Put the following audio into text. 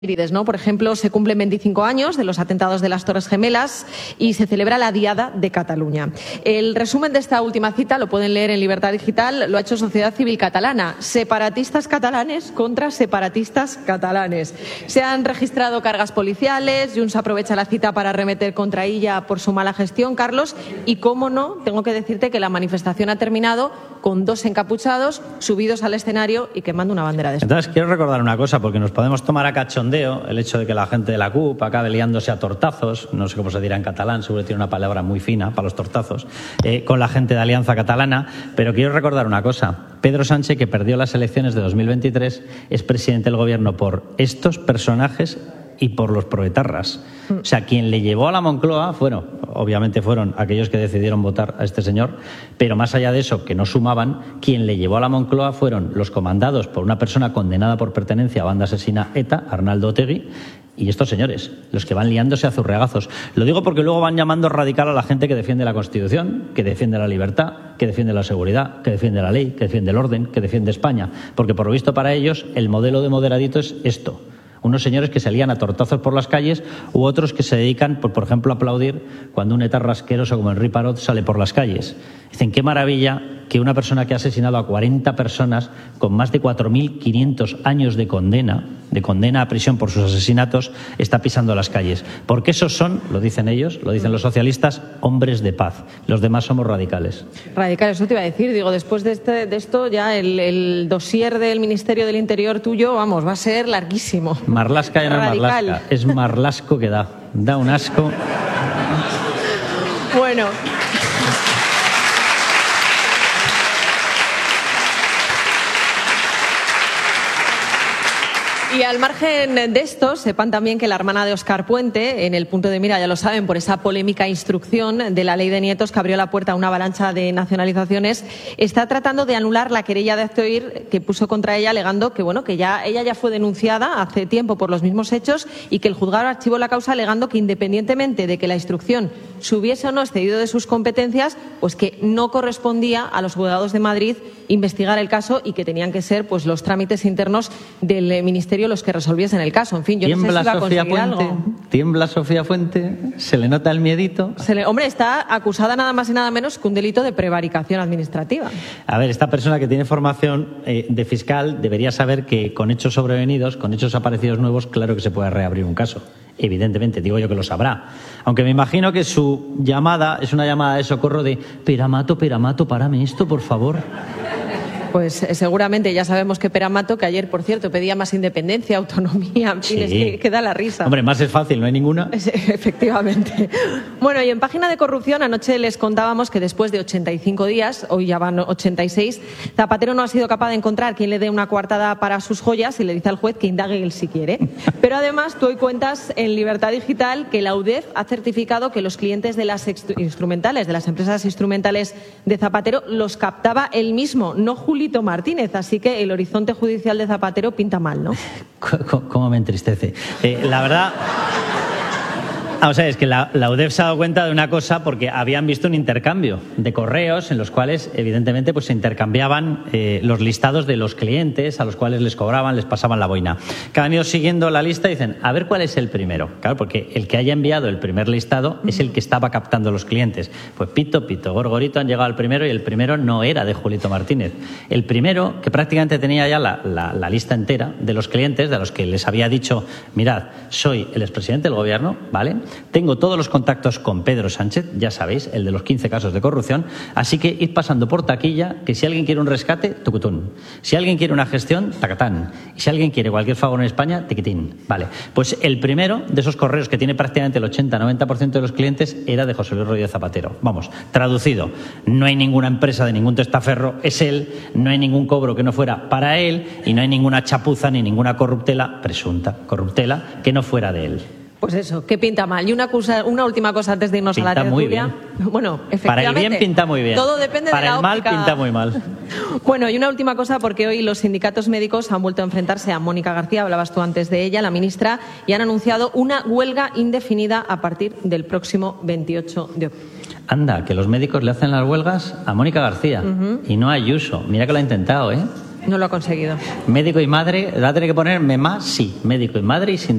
¿no? Por ejemplo, se cumplen 25 años de los atentados de las Torres Gemelas y se celebra la Diada de Cataluña. El resumen de esta última cita lo pueden leer en Libertad Digital, lo ha hecho Sociedad Civil Catalana. Separatistas catalanes contra separatistas catalanes. Se han registrado cargas policiales, Junts aprovecha la cita para arremeter contra ella por su mala gestión, Carlos, y cómo no, tengo que decirte que la manifestación ha terminado con 2 encapuchados subidos al escenario y quemando una bandera de España. Entonces, quiero recordar una cosa, porque nos podemos tomar a cachondeo el hecho de que la gente de la CUP acabe liándose a tortazos, no sé cómo se dirá en catalán, seguro que tiene una palabra muy fina para los tortazos, con la gente de Alianza Catalana, pero quiero recordar una cosa. Pedro Sánchez, que perdió las elecciones de 2023, es presidente del gobierno por estos personajes y por los proetarras. O sea, quien le llevó a la Moncloa obviamente fueron aquellos que decidieron votar a este señor, pero más allá de eso, que no sumaban, quien le llevó a la Moncloa fueron los comandados por una persona condenada por pertenencia a banda asesina ETA, Arnaldo Otegi, y estos señores, los que van liándose a zurriagazos. Lo digo porque luego van llamando radical a la gente que defiende la Constitución, que defiende la libertad, que defiende la seguridad, que defiende la ley, que defiende el orden, que defiende España. Porque por lo visto para ellos el modelo de moderadito es esto. Unos señores que se lían a tortazos por las calles u otros que se dedican, por ejemplo, a aplaudir cuando un etarra asqueroso como Henri Parot sale por las calles. Dicen, qué maravilla que una persona que ha asesinado a 40 personas con más de 4.500 años de condena a prisión por sus asesinatos, está pisando las calles. Porque esos son, lo dicen ellos, lo dicen los socialistas, hombres de paz. Los demás somos radicales. Radicales, eso te iba a decir. Digo, después de esto ya el dossier del Ministerio del Interior tuyo, vamos, va a ser larguísimo. Marlaska ya no es Marlaska, es Marlasco que da un asco. Bueno. Y al margen de esto, sepan también que la hermana de Óscar Puente, en el punto de mira, ya lo saben, por esa polémica instrucción de la ley de nietos que abrió la puerta a una avalancha de nacionalizaciones, está tratando de anular la querella de Azzoír que puso contra ella, alegando que ella ya fue denunciada hace tiempo por los mismos hechos y que el juzgado archivó la causa alegando que, independientemente de que la instrucción se hubiese o no excedido de sus competencias, pues que no correspondía a los juzgados de Madrid investigar el caso y que tenían que ser pues los trámites internos del Ministerio los que resolviesen el caso. En fin, yo no sé si va a conseguir algo. Tiembla Sofía Fuente, se le nota el miedito. Hombre, está acusada nada más y nada menos que un delito de prevaricación administrativa. A ver, esta persona que tiene formación de fiscal debería saber que con hechos sobrevenidos, con hechos aparecidos nuevos, claro que se puede reabrir un caso. Evidentemente, digo yo que lo sabrá. Aunque me imagino que su llamada es una llamada de socorro de Peramato, párame esto, por favor. Pues seguramente ya sabemos que Peramato, que ayer, por cierto, pedía más independencia, autonomía, en fin, sí. Es que da la risa. Hombre, más es fácil, no hay ninguna. Efectivamente. Bueno, y en página de corrupción, anoche les contábamos que después de 85 días, hoy ya van 86, Zapatero no ha sido capaz de encontrar quien le dé una coartada para sus joyas y le dice al juez que indague él si quiere. Pero además, tú hoy cuentas en Libertad Digital que la UDEF ha certificado que los clientes de las instrumentales, de las empresas instrumentales de Zapatero, los captaba él mismo, no Julito Martínez, así que el horizonte judicial de Zapatero pinta mal, ¿no? ¿Cómo me entristece? La verdad... O sea, es que la UDEF se ha dado cuenta de una cosa porque habían visto un intercambio de correos en los cuales, evidentemente, pues se intercambiaban los listados de los clientes a los cuales les cobraban, les pasaban la boina. Que han ido siguiendo la lista y dicen, a ver cuál es el primero. Claro, porque el que haya enviado el primer listado es el que estaba captando los clientes. Pues pito, gorgorito, han llegado al primero y el primero no era de Julito Martínez. El primero, que prácticamente tenía ya la lista entera de los clientes, de los que les había dicho, mirad, soy el expresidente del gobierno, ¿vale? Tengo todos los contactos con Pedro Sánchez, ya sabéis, el de los 15 casos de corrupción, así que id pasando por taquilla, que si alguien quiere un rescate, tucutún. Si alguien quiere una gestión, tacatán. Y si alguien quiere cualquier favor en España, tiquitín. Vale, pues el primero de esos correos que tiene prácticamente el 80-90% de los clientes era de José Luis Rodríguez Zapatero. Vamos, traducido, no hay ninguna empresa de ningún testaferro, es él, no hay ningún cobro que no fuera para él y no hay ninguna chapuza ni ninguna corruptela, presunta corruptela, que no fuera de él. Pues eso, que pinta mal. Y una última cosa antes de irnos a la tertulia. Bueno, efectivamente. Para el bien pinta muy bien. Todo depende de la óptica. Para el mal pinta muy mal. Bueno, y una última cosa, porque hoy los sindicatos médicos han vuelto a enfrentarse a Mónica García, hablabas tú antes de ella, la ministra, y han anunciado una huelga indefinida a partir del próximo 28 de octubre. Anda, que los médicos le hacen las huelgas a Mónica García y no a Ayuso. Mira que lo ha intentado, ¿eh? No lo ha conseguido. Médico y madre, ¿va a tener que poner MEMA? Sí, médico y madre y sin